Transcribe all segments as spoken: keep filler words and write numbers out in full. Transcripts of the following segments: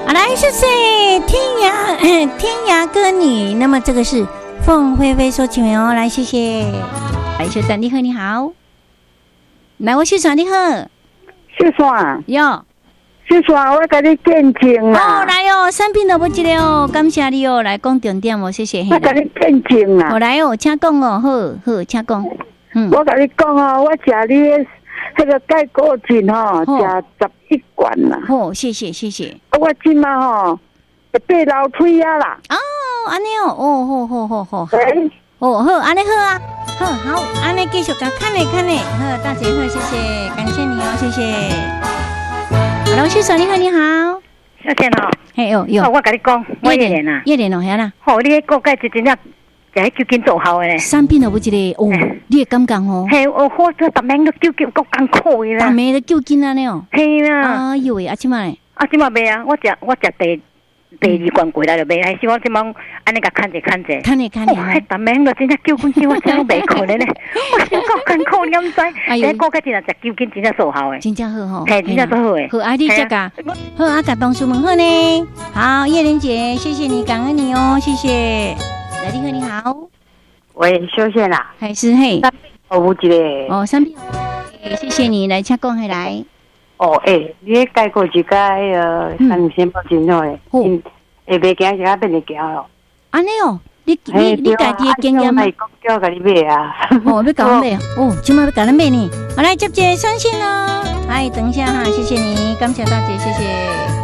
好，来谢谢天涯天涯歌女。那么这个是凤飞飞所请哦，来谢谢。来，小丹你好，你好。来，我小爽你好。 小爽哟。 小爽，我给你见证啦！ 哦，来哦，产品都不记得哦，感谢你哦，来讲重点哦，谢谢。 我给你见证啦！ 好来哦，请讲哦，好好，请讲。 嗯，我跟你讲哦，我吃你的那个钙果精哦，吃十一罐啦。 好，谢谢谢谢。 我今嘛吼会变老腿啊啦。 哦，安尼哦，哦，好好好好好。哦好，安尼好啊，好好，安尼继续甲看嘞看嘞，好，大姐好，谢谢，感谢你哦，谢谢。老先生你好，你好， 小姐哦， 嘿哟哟， 我跟你讲，我叶莲啊， 叶莲哦，遐啦， 好，你迄个钙质真正，就迄究竟做好诶咧， 产品都不一个哦，你会感觉哦， 嘿，我我这逐暝都究竟够艰苦诶啦， 逐暝都究竟安尼哦， 嘿啦， 哎呦喂，啊即摆， 啊即摆袂啊，我食我食第第二罐过来就袂，还是我即摆安尼甲看者看者， 看者看者， 迄逐暝都真正究竟叫我真袂困咧，我真够艰苦，你毋知，迄个钙真正食究竟真正做好诶， 真正好吼， 嘿，真正做好诶， 好，啊你这个，好啊，甲同事们好呢，好，叶莲姐，谢谢你，感恩你哦，谢谢，来你好，你好。 喂，小姐啦， 还是嘿， 哦，有一个哦，三品，谢谢你来请讲，下来。 哦，诶，你迄钙果一个迄个三鲜保真好诶，嗯，会袂惊是较变会惊咯。 安尼哦，你你你家己的经验吗？ 叫甲你买啊。 哦，要甲我买哦，今麦要甲咱买呢。好来接接相信哦，哎，等一下哈，谢谢你，感谢大姐，谢谢。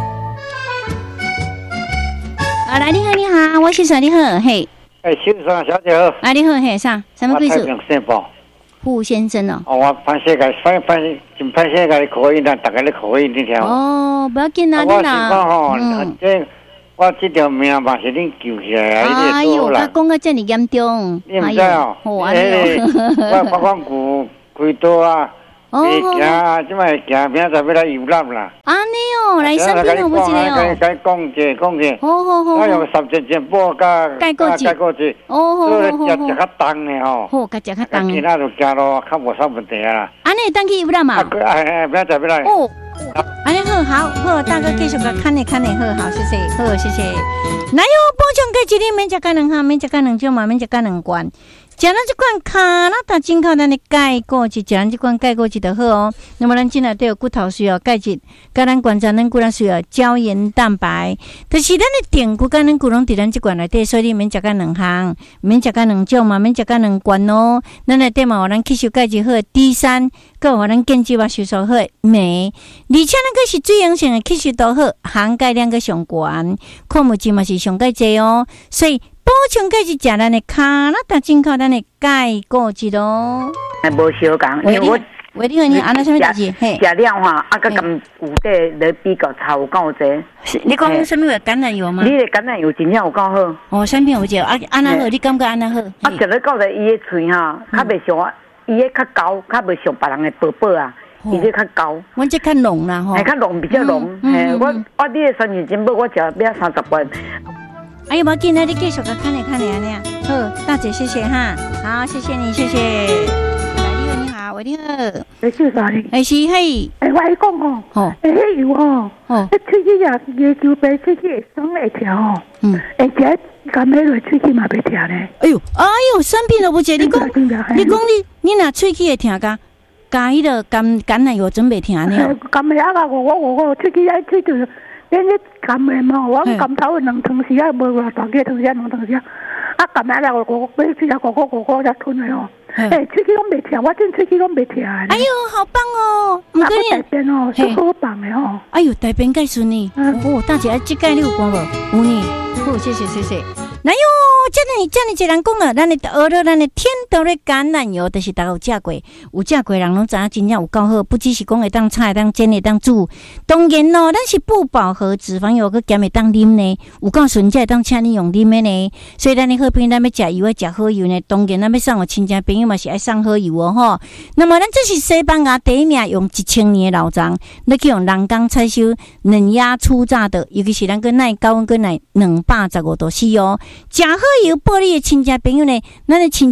好来，你好，你好，我是啥？你好，嘿。 哎，秀爽小姐好。 啊，你好，嘿，啥？什么贵属？傅先生哦。 哦，我潘世界，潘潘真潘世界的口音，咱大家的口音你听。 哦，不要紧啊， 你呐。我是讲吼，这我这条命嘛是恁救起来啊！ 哎呦，他讲到这么严重， 你唔知哦？哎，我我讲古开刀啊。哦，行，即摆行，明仔载要来游览啦。 安尼哦，来生病了不是哦？ 该该讲者讲者。 好好好。 我用十只只补加钙果子， 钙果子。 哦好好好。 所以食食较重的吼。 好，甲食较重。 其他就行咯，较无啥问题啦。 安尼当去游览嘛？ 啊，哎哎，明仔载要来。 哦，安尼好，好，好，大哥继续甲看咧看咧，好好，谢谢，好，谢谢。哪有补充钙质？你免食钙两项，免食钙两种嘛，免食钙两罐。食咱这款卡那达进口咱的钙果质，食咱这款钙果质就好哦。那么咱进来都有骨头需要钙质，甲咱观察咱骨头需要胶原蛋白。但是咱的电骨甲咱骨拢伫咱这罐内底，所以你免食钙两项，免食钙两种嘛，免食钙两罐哦。咱内底嘛，有咱吸收钙质好的 D 三，佮有咱建基化吸收好的镁，而且咱个是水溶性的吸收都好，含钙量个上悬，矿物质嘛是上钙济哦，所以。补充钙质，食咱的卡那达进口咱的钙果质咯。 哎，无相共，因为我喂，你好，你安那什么代志？嘿， 食了哈，啊，甲甘有底来比较差有够济。 你讲什么橄榄油吗？ 你的橄榄油真正有够好。 哦，产品有只啊，安那好，你感觉安那好？ 啊，食了到着伊的喙哈，较袂像伊的较高，较袂像别人的薄薄啊，伊这较高。 阮这较浓啦吼。 哎，较浓，比较浓。嘿，我我你的三年前买，我食要三十罐。 哎呀，无紧啊，你继续甲看咧看咧安尼啊。好，大姐谢谢哈，好，谢谢你，谢谢。来，你好，你好，喂，你好。 你是啥哩？ 哎是嘿。 哎，我讲哦，哦，哎有哦，哦，一喙齿也也就白喙齿会酸会疼哦，嗯，而且甘美落喙齿嘛袂疼咧。 哎呦，哎呦，生病了不姐，你讲，你讲你你若喙齿会疼噶，加迄个橄橄榄油准备疼呢？ 甘美啊，我我我我喙齿爱喙就。恁咧甘诶嘛，我甘头有两汤匙啊，无偌大个汤匙，两汤匙啊。啊，甘下来我我我去啊，我我我我才吞诶哦。诶，喙齿拢袂疼，我真喙齿拢袂疼。 哎呦，好棒哦！ 唔过你大便哦，是好棒诶吼。 哎呦，大便介顺呢。哦，大姐，这届你有讲无？有呢。好，谢谢谢谢。那哟，这里这里一人讲了，咱的学了咱的天道的橄榄油，就是大家有食过，有食过人拢知影真正有够好，不只是讲会当炒会当煎会当煮，当然咯，咱是不饱和脂肪油，佮咸会当啉呢，有够顺才会当请你用啉的呢。所以咱的好朋友，咱要食油要食好油呢，当然咱要送互亲戚朋友嘛是爱送好油哦吼。那么咱这是西班牙第一名用一千年的老张，你去用人工采收嫩芽初榨的，尤其是咱个耐高温个耐两百十五度 C 哦。食好油，报你的亲戚朋友呢，咱的亲戚朋友逐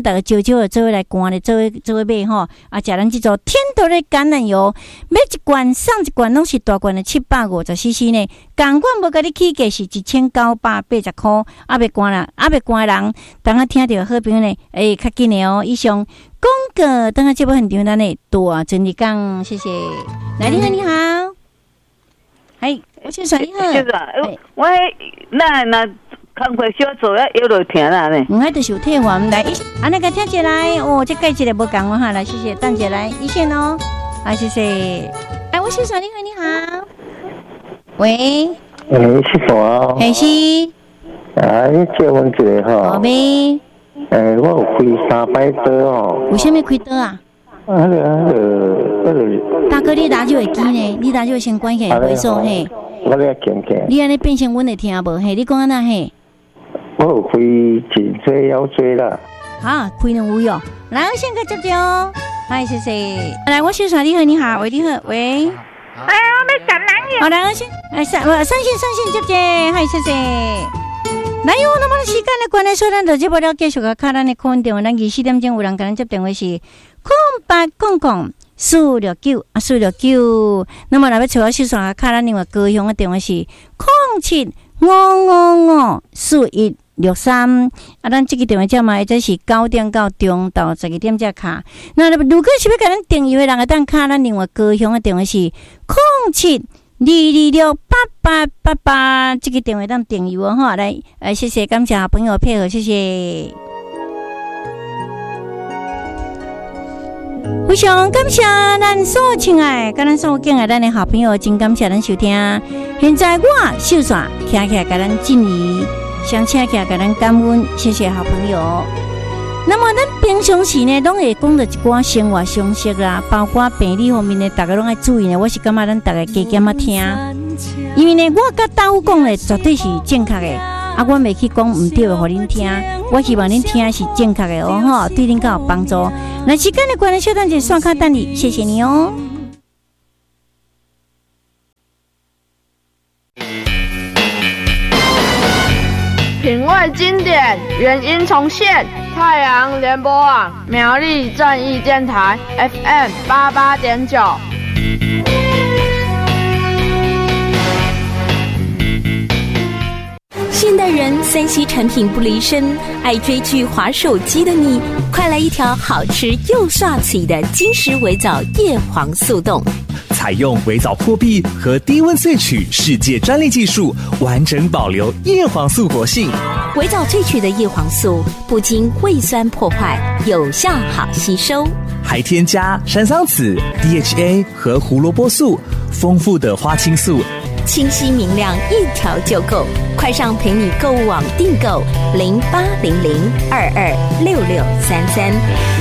大家招招的做伙来灌咧，做伙做伙买吼。啊，食咱即组天头的橄榄油，买一罐送一罐拢是大罐的七百五十 C C 呢。共款无甲你起价是一千九百八十箍，啊，袂灌啦，啊，袂灌的人，等下听到好朋友呢，诶、欸，较紧的哦。以上广告，等下节目很长，咱呢多整理讲，谢谢。来，你好，你好，哎，先生你好， 先生，我那那工课小做啊，摇落停啦呢。 唔喺度小退还来，啊，那个听起来，哦，这盖起来无讲我哈，来，谢谢，等起来一线哦，好，谢谢。哎，我先生你好，你好。喂， 诶，是啥？ 系是。 啊，你借阮一个吼。 好呗。 诶，我有开三摆刀哦。 为什么开刀啊？ 啊，那个，那个，那个。 大哥，你打就会记呢？你打就会先关起回收嘿。 我咧见见。 你安尼变成阮会听无？嘿，你讲安那嘿？ 我有开颈椎、腰椎啦。 啊，开两位哦。来，我先个接接哦。嗨，谢谢。来，我先生你好，你好，喂，你好，喂。 哎呀，我要赶人好，来，我先来上，我上线上线接接，嗨，谢谢。来哟，那么时间的关系，所以咱就这不了继续个看咱的空电话，咱二四点钟有人跟咱接电话是空八空空四六九啊四六九。那么来要找我先生看咱另外高雄的电话是空七五五五四一六三。啊，咱这个电话叫嘛，或者是九点到中到十二点才卡。那如果是要给咱订阅的人，当卡咱另外高雄的电话是空七二二六八八八八，这个电话当订阅哦哈。来，呃，谢谢，感谢好朋友配合，谢谢。非常感谢咱所有亲爱、甲咱所有敬爱咱的好朋友，真感谢咱收听。现在我秀煞徛起来，甲咱敬礼，相请起来，甲咱感恩，谢谢好朋友。那么咱平常时呢，拢会讲到一寡生活常识啦，包括病理方面呢，大家拢爱注意呢。我是感觉咱大家加减啊听，因为呢，我甲大夫讲的绝对是正确的，啊，我袂去讲唔对的，互恁听。我希望恁听的是正确的哦，吼，对恁较有帮助。那时间的关系，小等者刷卡等你，谢谢你哦。 品味经典，原音重现。太阳联播网苗栗正义电台 F M 八八点九。 现代人三 C 产品不离身，爱追剧、滑手机的你，快来一条好吃又帅气的金石微藻叶黄素冻。 采用微藻破壁和低温萃取世界专利技术，完整保留叶黄素活性。 微藻萃取的叶黄素不经胃酸破坏，有效好吸收， 还添加山桑子、D H A 和胡萝卜素，丰富的花青素， 清晰明亮，一条就够。快上陪你购物网订购零八零零二二六六三三。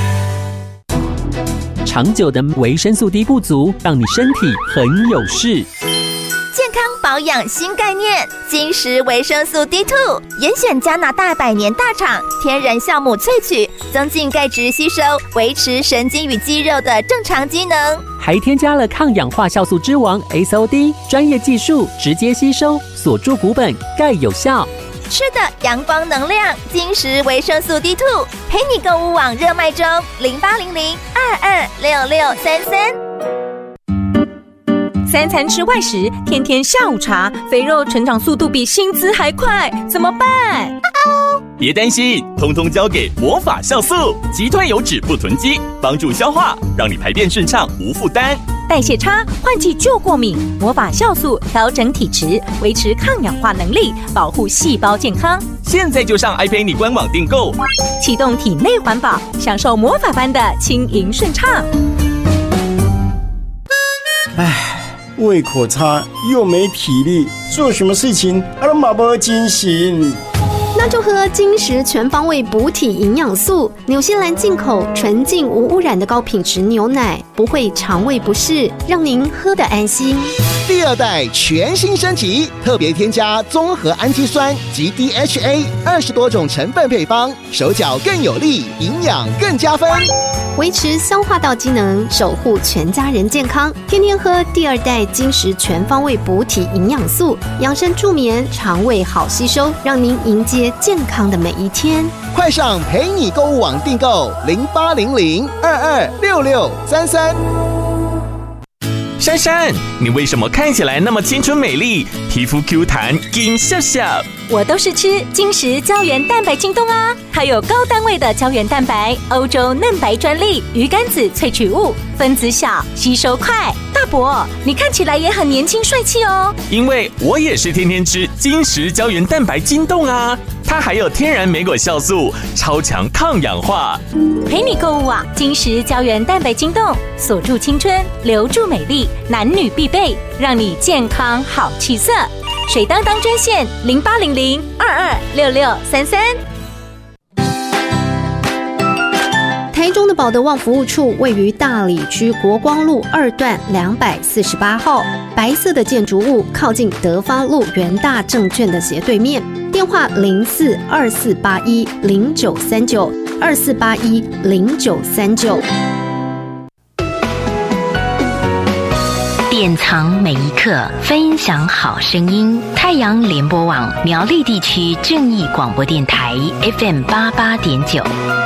长久的维生素 D 不足，让你身体很有事。 健康保养新概念，金石维生素 D 二 严选加拿大百年大厂天然酵母萃取，增进钙质吸收，维持神经与肌肉的正常机能， 还添加了抗氧化酵素之王 S O D， 专业技术直接吸收，锁住骨本，钙有效。 吃的阳光能量，金石维生素 D 二 陪你购物网热卖中，零八零零二二六六三三。 三餐吃外食，天天下午茶，肥肉成长速度比薪资还快，怎么办？ 别担心，通通交给魔法酵素，击退油脂不囤积，帮助消化，让你排便顺畅无负担。 代谢差、换季就过敏，魔法酵素调整体质，维持抗氧化能力，保护细胞健康。 现在就上爱陪你官网订购， 启动体内环保，享受魔法般的轻盈顺畅。 唉。胃口差又没体力，做什么事情啊都马不精神。 那就喝金石全方位补体营养素，纽西兰进口纯净无污染的高品质牛奶，不会肠胃不适，让您喝得安心。 第二代全新升级，特别添加综合氨基酸及 D H A 二十多种成分配方，手脚更有力，营养更加分， 维持消化道机能，守护全家人健康。天天喝第二代金石全方位补体营养素，养生助眠，肠胃好吸收，让您迎接些健康的每一天。 快上陪你购物网订购零八零零二二六六三三。 珊珊，你为什么看起来那么青春美丽，皮肤 Q 弹，金笑笑？ 我都是吃金石胶原蛋白晶冻啊，它有高单位的胶原蛋白，欧洲嫩白专利，鱼肝子萃取物，分子小，吸收快。大伯，你看起来也很年轻帅气哦。 因为我也是天天吃金石胶原蛋白晶冻啊，它还有天然莓果酵素，超强抗氧化。 陪你购物网，金石胶原蛋白晶冻，锁住青春，留住美丽，男女必备，让你健康好气色。水当当专线零八零零二二六六三三。 台中的保德旺服务处位于大里区国光路二段两百四十八号，白色的建筑物靠近德芳路元大证券的斜对面。电话零四二四八一零九三九二四八一零九三九。 典藏每一刻，分享好声音。太阳联播网苗栗地区正义广播电台 F M 八八点九。